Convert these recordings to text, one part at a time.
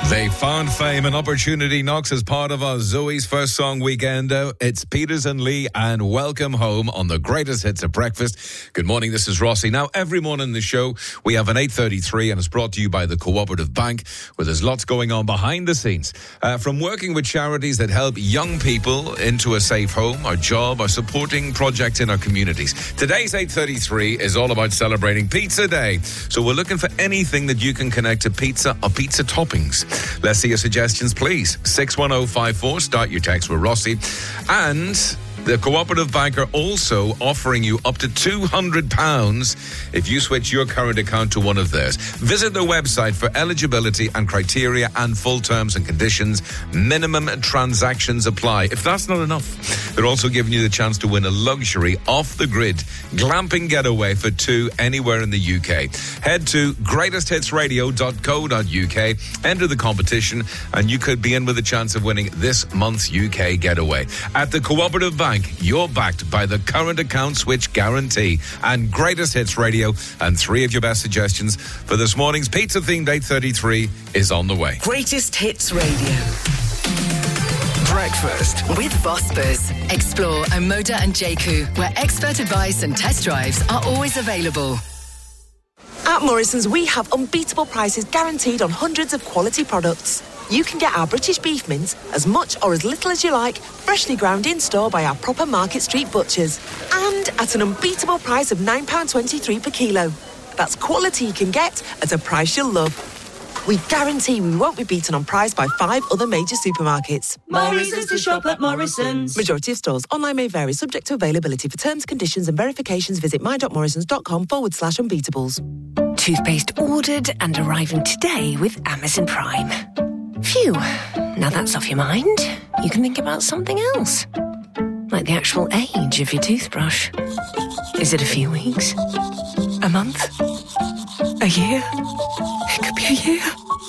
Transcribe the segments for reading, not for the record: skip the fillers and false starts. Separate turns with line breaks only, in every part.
They found fame and opportunity knocks as part of our Zoe's First Song Weekend. It's Peters and Lee and Welcome Home on the greatest hits of breakfast. Good morning, this is Rossi. Now, every morning in the show, we have an 8:33 and it's brought to you by the Cooperative Bank, where there's lots going on behind the scenes. From working with charities that help young people into a safe home, or job, or supporting projects in our communities. Today's 8:33 is all about celebrating Pizza Day. So we're looking for anything that you can connect to pizza or pizza toppings. Let's see your suggestions, please. 61054, start your text with Rossi. And the Cooperative Bank are also offering you up to £200 if you switch your current account to one of theirs. Visit their website for eligibility and criteria and full terms and conditions. Minimum transactions apply. If that's not enough, they're also giving you the chance to win a luxury off-the-grid glamping getaway for two anywhere in the UK. Head to greatesthitsradio.co.uk, enter the competition, and you could be in with a chance of winning this month's UK getaway. At the Cooperative Bank, you're backed by the current account switch guarantee and Greatest Hits Radio, and three of your best suggestions for this morning's pizza-themed 8:33 is on the way.
Greatest Hits Radio.
Breakfast
with Vospers. Explore Omoda and Jaku, where expert advice and test drives are always available.
At Morrison's, we have unbeatable prices guaranteed on hundreds of quality products. You can get our British beef mince as much or as little as you like, freshly ground in-store by our proper Market Street butchers. And at an unbeatable price of £9.23 per kilo. That's quality you can get at a price you'll love. We guarantee we won't be beaten on price by 5 other major supermarkets.
Morrison's to shop at Morrison's.
Majority of stores. Online may vary, subject to availability. For terms, conditions and verifications, visit my.morrisons.com/unbeatables.
Toothpaste ordered and arriving today with Amazon Prime. Phew, now that's off your mind. You can think about something else. Like the actual age of your toothbrush. Is it a few weeks? A month? A year? It could be a year.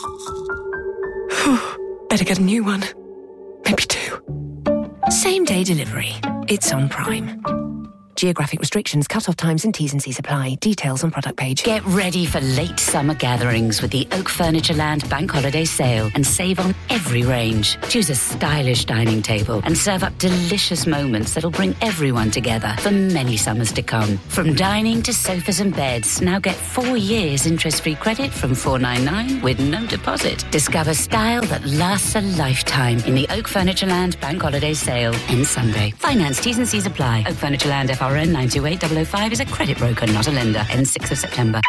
Better get a new one. Maybe 2. Same day delivery. It's on Prime. Geographic restrictions, cut-off times and T's and C's apply. Details on product page.
Get ready for late summer gatherings with the Oak Furniture Land Bank Holiday Sale and save on every range. Choose a stylish dining table and serve up delicious moments that'll bring everyone together for many summers to come. From dining to sofas and beds, now get 4 years interest-free credit from $499 with no deposit. Discover style that lasts a lifetime in the Oak Furniture Land Bank Holiday Sale. Ends Sunday. Finance, T's and C's apply. Oak Furniture Land FRN 928005 is a credit broker, not a lender. Ends 6th of September.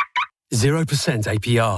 0% APR.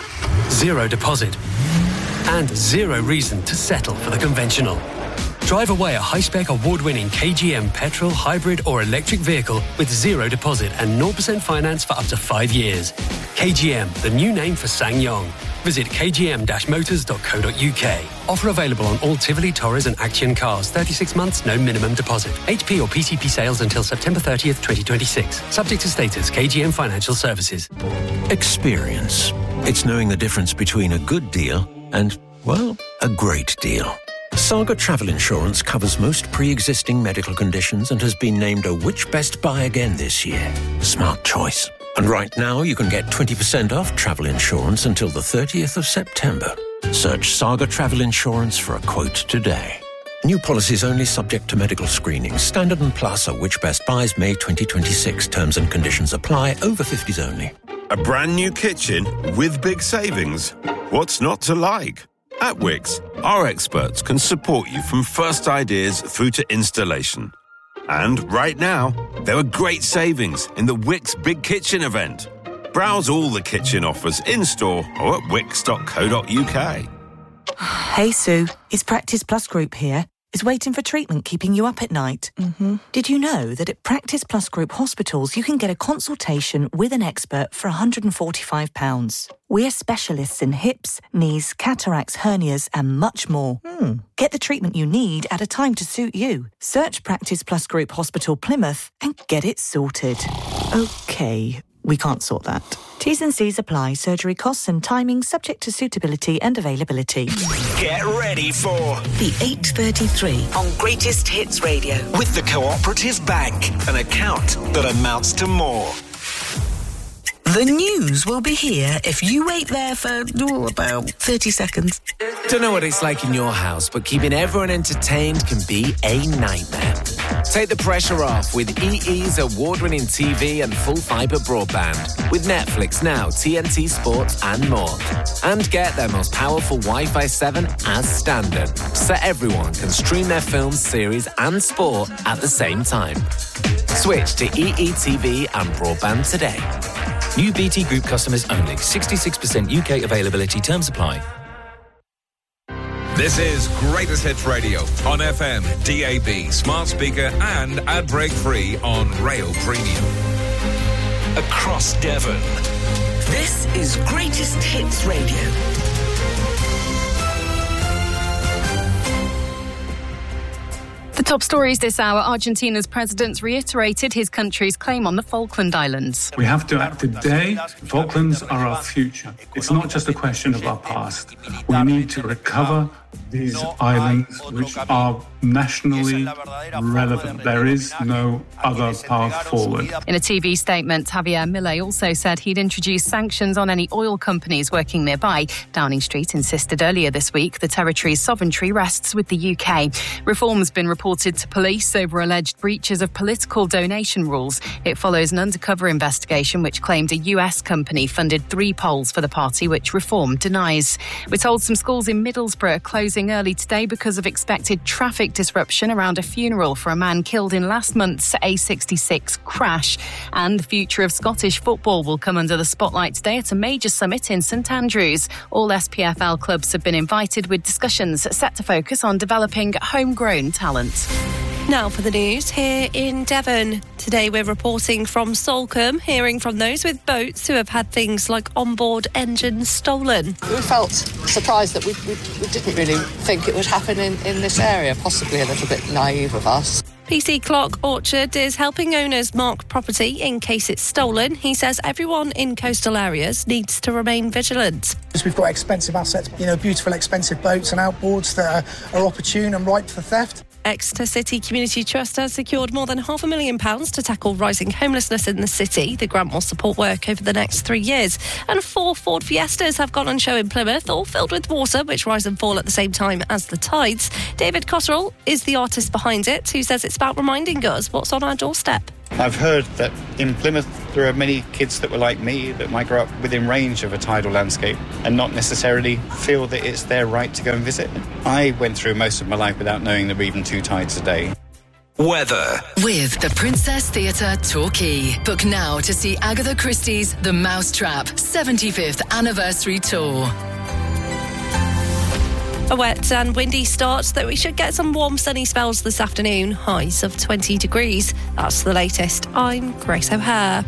0 deposit. And 0 reason to settle for the conventional. Drive away a high-spec award-winning KGM petrol, hybrid or electric vehicle with 0 deposit and 0% finance for up to 5 years. KGM, the new name for SsangYong. Visit kgm-motors.co.uk. Offer available on all Tivoli, Torres and Action cars. 36 months, no minimum deposit. HP or PCP sales until September 30th, 2026. Subject to status, KGM Financial Services.
Experience. It's knowing the difference between a good deal and, well, a great deal. Saga Travel Insurance covers most pre-existing medical conditions and has been named a Which Best Buy again this year. Smart choice. And right now you can get 20% off travel insurance until the 30th of September. Search Saga Travel Insurance for a quote today. New policies only subject to medical screening. Standard and Plus are Which Best Buys May 2026. Terms and conditions apply. Over 50s only.
A brand new kitchen with big savings. What's not to like? At Wickes, our experts can support you from first ideas through to installation. And right now, there are great savings in the Wickes Big Kitchen event. Browse all the kitchen offers in-store or at wickes.co.uk.
Hey, Sue. It's Practice Plus Group here. Is waiting for treatment keeping you up at night? Mm-hmm. Did you know that at Practice Plus Group hospitals you can get a consultation with an expert for £145? We're specialists in hips, knees, cataracts, hernias and much more. Get the treatment you need at a time to suit you. Search Practice Plus Group Hospital Plymouth and get it sorted. OK, we can't sort that. T's and C's apply. Surgery costs and timing subject to suitability and availability.
Get ready for
The 8:33 on Greatest Hits Radio.
with the Cooperative Bank, an account that amounts to more.
The news will be here if you wait there for about 30 seconds.
Don't know what it's like in your house, but keeping everyone entertained can be a nightmare. Take the pressure off with EE's award-winning TV and full fibre broadband. With Netflix Now, TNT Sports and more. And get their most powerful Wi-Fi 7 as standard, so everyone can stream their films, series and sport at the same time. Switch to EE TV and broadband today.
New BT Group customers only. 66% UK availability. Terms apply.
This is Greatest Hits Radio on FM, DAB, smart speaker and ad break free on Rail Premium.
Across Devon.
This is Greatest Hits Radio.
The top stories this hour. Argentina's president reiterated his country's claim on the Falkland Islands.
We have to act today. Falklands are our future. It's not just a question of our past. We need to recover these islands, which are nationally relevant. There is no other path forward.
In a TV statement, Javier Milei also said he'd introduce sanctions on any oil companies working nearby. Downing Street insisted earlier this week the territory's sovereignty rests with the UK. Reform's been reported to police over alleged breaches of political donation rules. It follows an undercover investigation which claimed a US company funded 3 polls for the party, which Reform denies. We're told some schools in Middlesbrough are closing early today because of expected traffic disruption around a funeral for a man killed in last month's A66 crash. And the future of Scottish football will come under the spotlight today at a major summit in St Andrews. All SPFL clubs have been invited, with discussions set to focus on developing homegrown talent.
Now for the news here in Devon. Today we're reporting from Salcombe, hearing from those with boats who have had things like onboard engines stolen.
We felt surprised that we didn't really think it would happen in this area, possibly a little bit naive of us.
PC Clock Orchard is helping owners mark property in case it's stolen. He says everyone in coastal areas needs to remain vigilant.
We've got expensive assets, beautiful expensive boats and outboards that are opportune and ripe for theft.
Exeter City Community Trust has secured more than £500,000 to tackle rising homelessness in the city. The grant will support work over the next 3 years. And 4 Ford Fiestas have gone on show in Plymouth, all filled with water, which rise and fall at the same time as the tides. David Cotterill is the artist behind it, who says it's about reminding us what's on our doorstep.
I've heard that in Plymouth there are many kids that were like me that might grow up within range of a tidal landscape and not necessarily feel that it's their right to go and visit. I went through most of my life without knowing there were even 2 tides a day.
Weather.
With the Princess Theatre Torquay. Book now to see Agatha Christie's The Mousetrap 75th Anniversary Tour.
A wet and windy start, though we should get some warm sunny spells this afternoon, highs of 20 degrees. That's the latest. I'm Grace O'Hare.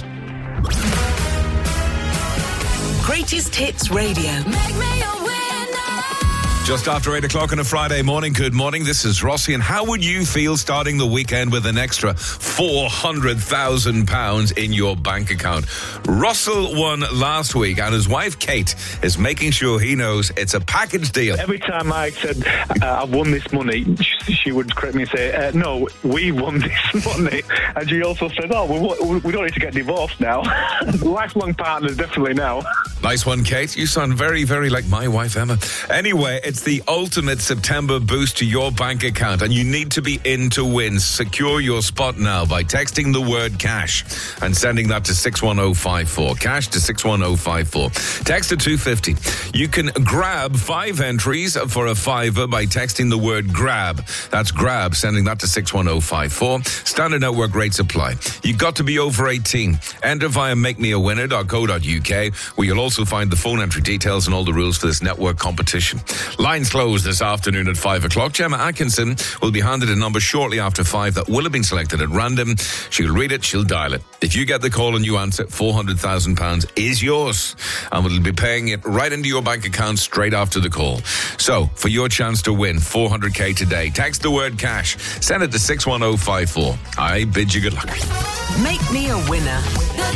Greatest Hits Radio. Make me a winner.
Just after 8 o'clock on a Friday morning. Good morning. This is Rossi. And how would you feel starting the weekend with an extra £400,000 in your bank account? Russell won last week, and his wife Kate is making sure he knows it's a package deal.
Every time I said I've won this money, she would correct me and say, no, we won this money. And she also said, we don't need to get divorced now. Lifelong partners, definitely now.
Nice one, Kate. You sound very, very like my wife, Emma. Anyway, it's the ultimate September boost to your bank account, and you need to be in to win. Secure your spot now by texting the word cash and sending that to 61054. Cash to 61054. Text to 250. You can grab 5 entries for a £5 by texting the word grab. That's grab, sending that to 61054. Standard network rates apply. You've got to be over 18. Enter via makemeawinner.co.uk, where you'll also find the phone entry details and all the rules for this network competition. Lines closed this afternoon at 5 o'clock. Gemma Atkinson will be handed a number shortly after 5 that will have been selected at random. She'll read it, she'll dial it. If you get the call and you answer, £400,000 is yours, and we'll be paying it right into your bank account straight after the call. So, for your chance to win $400,000 today, text the word cash, send it to 61054. I bid you good luck.
Make me a winner.